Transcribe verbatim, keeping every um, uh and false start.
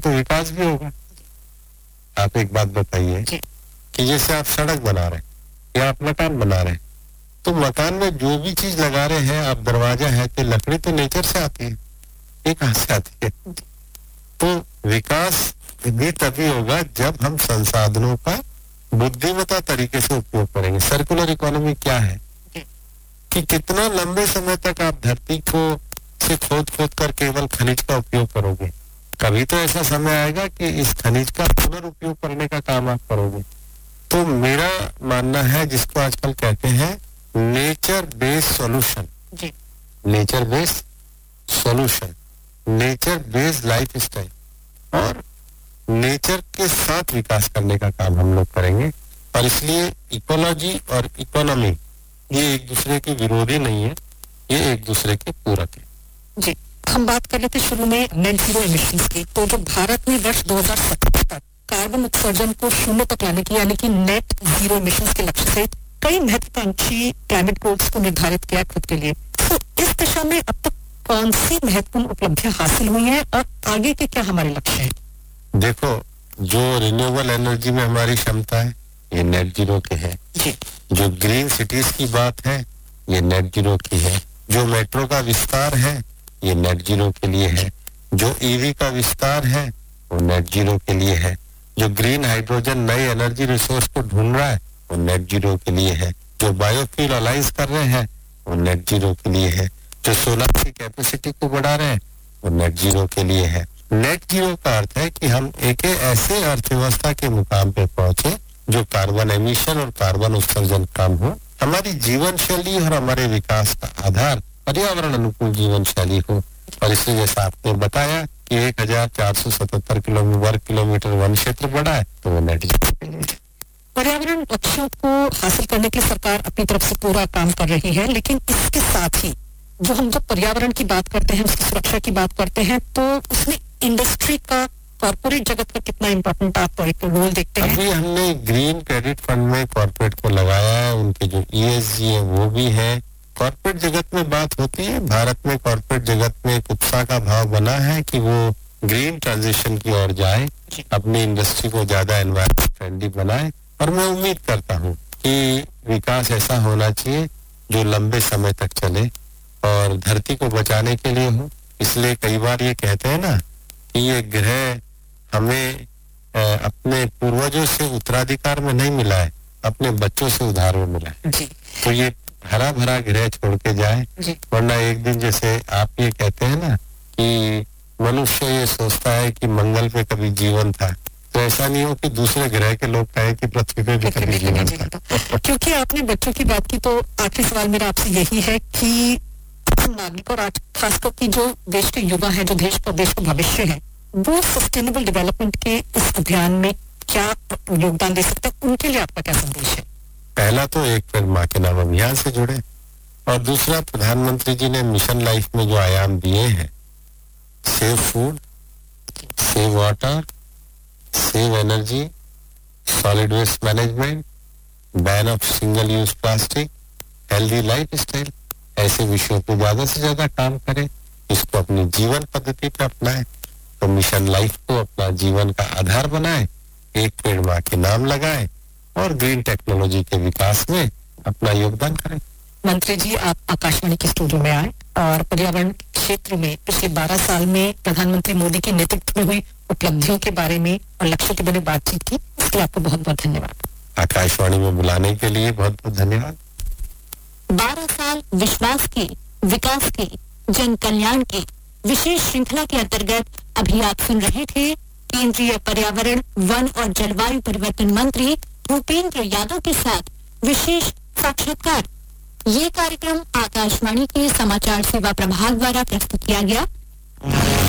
तो विकास भी होगा। आप एक बात बताइए कि जैसे आप सड़क बना रहे हैं या आप मकान बना रहे हैं, तो मकान में जो भी चीज लगा रहे हैं, आप दरवाजा है तो लकड़ी तो नेचर से आती है, ये कहाँ से आती है? तो विकास भी तभी होगा जब हम संसाधनों का बुद्धिमत्ता तरीके से उपयोग करेंगे। सर्कुलर इकोनॉमी क्या है कि कितना लंबे समय तक आप धरती को से खोद खोद कर केवल खनिज का उपयोग करोगे। कभी तो ऐसा समय आएगा कि इस खनिज का पुनर्उपयोग करने का काम आप करोगे। तो मेरा मानना है, जिसको आजकल कहते हैं nature based solution, nature based solution, nature based life style और नेचर के साथ विकास करने का काम हम लोग करेंगे। और इसलिए इकोलॉजी और इकोनॉमी ये एक दूसरे के विरोधी नहीं है, ये एक दूसरे के पूरक है। जी, हम बात कर रहे थे शुरू में नेट जीरो एमिशंस की। तो जो भारत ने वर्ष दो हज़ार सत्तर तक कार्बन उत्सर्जन को शून्य तक लाने की, यानी कि नेट जीरो एमिशंस के लक्ष्य से कई महत्वाकांक्षी क्लाइमेट गोल्स को निर्धारित किया खुद के लिए। तो इस दिशा में अब तक कौन सी महत्वपूर्ण उपलब्धियां हासिल हुई हैं और आगे के क्या हमारे लक्ष्य हैं? देखो, जो रिन्यूएबल एनर्जी में हमारी क्षमता है ये नेट जीरो की है। जो ग्रीन सिटीज की बात है ये नेट जीरो की है। जो मेट्रो का विस्तार है ये नेट जीरो के लिए है। जो ईवी का विस्तार है वो नेट जीरो के लिए है। जो ग्रीन हाइड्रोजन नए एनर्जी रिसोर्स को ढूंढ रहा है वो नेट जीरो के लिए है। जो बायोफ्यूल अलाइंस कर रहे हैं वो नेट जीरो के लिए है। जो सोलर की कैपेसिटी को बढ़ा रहे हैं वो नेट जीरो के लिए है। नेट जीरो का अर्थ है कि हम एक ऐसे अर्थव्यवस्था के मुकाम पे पहुंचे जो कार्बन एमिशन और कार्बन उत्सर्जन कम हो। हमारी जीवन शैली और हमारे विकास का आधार पर्यावरण अनुकूल जीवन शैली हो। और इसलिए जैसा आपने बताया कि एक हजार चार सौ सतहत्तर किलोमीटर वर्ग किलोमीटर वन क्षेत्र बढ़ा है, तो वो नेट जीरो के लिए। पर्यावरण लक्ष्यों को हासिल करने के लिए सरकार अपनी तरफ से पूरा काम कर रही है, लेकिन इसके साथ ही जो हम जब पर्यावरण की बात करते हैं, उसकी सुरक्षा की बात करते हैं, तो उसमें इंडस्ट्री का, कॉर्पोरेट जगत का कितना इम्पोर्टेंट आप एक रोल देखते हैं? अभी हमने ग्रीन क्रेडिट फंड में कॉर्पोरेट को लगाया है, उनके जो ईएसजी है वो भी है। कॉर्पोरेट जगत में बात होती है, भारत में कॉर्पोरेट जगत में एक उत्साह का भाव बना है कि वो ग्रीन ट्रांजिशन की ओर जाए, अपनी इंडस्ट्री को ज्यादा एनवायरमेंट फ्रेंडली बनाए। और मैं उम्मीद करता हूँ कि विकास ऐसा होना चाहिए जो लंबे समय तक चले और धरती को बचाने के लिए हो। इसलिए कई बार ये कहते हैं ना कि ये ग्रह हमें आ, अपने पूर्वजों से उत्तराधिकार में नहीं मिला है, अपने बच्चों से उधार में मिला है। तो ये हरा भरा ग्रह छोड़ के जाए, वरना एक दिन जैसे आप ये कहते हैं ना कि मनुष्य ये सोचता है कि मंगल पे कभी जीवन था, तो ऐसा नहीं हो कि दूसरे ग्रह के लोग कहे कि पृथ्वी पे भी कभी जीवन था। क्योंकि आपने बच्चों की बात की, तो आखिरी सवाल मेरा आपसे यही है कि नागरिक और खासकर की जो देश के युवा है, जो देश का देश का भविष्य है, वो सस्टेनेबल डेवलपमेंट के इस अभियान में क्या योगदान दे सकते हैं? उनके लिए आपका क्या संदेश है? पहला तो एक पेड़ माँ के नाम अभियान से जुड़े, और दूसरा प्रधानमंत्री जी ने मिशन लाइफ में जो आयाम दिए हैं, save food, save water, save energy, solid waste management, ban of single use plastic, healthy life style, ऐसे विषयों पे ज्यादा से ज्यादा काम करें, इसको अपनी जीवन पद्धति पे अपनाएं। तो मिशन लाइफ को अपना जीवन का आधार बनाएं, एक पेड़ माँ के नाम लगाएं और ग्रीन टेक्नोलॉजी के विकास में अपना योगदान करें। मंत्री जी, आप आकाशवाणी के स्टूडियो में आए और पर्यावरण क्षेत्र में पिछले बारह साल में प्रधानमंत्री मोदी के नेतृत्व में हुई उपलब्धियों के बारे में और लक्ष्यों के बारे में बातचीत की, इसके लिए आपको बहुत बहुत धन्यवाद। आकाशवाणी में बुलाने के लिए बहुत बहुत धन्यवाद। बारह साल विश्वास की, विकास की, जन कल्याण की विशेष श्रृंखला के अंतर्गत अभी आप सुन रहे थे केंद्रीय पर्यावरण, वन और जलवायु परिवर्तन मंत्री भूपेंद्र यादव के साथ विशेष साक्षात्कार। ये कार्यक्रम आकाशवाणी के समाचार सेवा प्रभाग द्वारा प्रस्तुत किया गया।